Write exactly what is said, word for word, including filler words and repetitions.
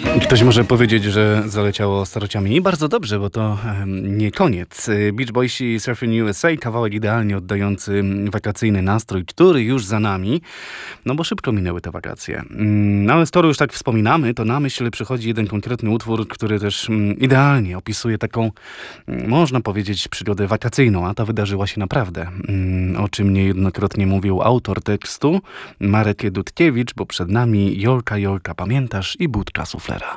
Ktoś może powiedzieć, że zaleciało starociami. I bardzo dobrze, bo to em, nie koniec. Beach Boys i Surfing U S A, kawałek idealnie oddający wakacyjny nastrój, który już za nami, no bo szybko minęły te wakacje. Mm, No ale skoro już tak wspominamy, to na myśl przychodzi jeden konkretny utwór, który też mm, idealnie opisuje taką, mm, można powiedzieć, przygodę wakacyjną, a ta wydarzyła się naprawdę. Mm, O czym niejednokrotnie mówił autor tekstu, Marek Dudkiewicz, bo przed nami Jolka, Jolka, pamiętasz? I budka suflera.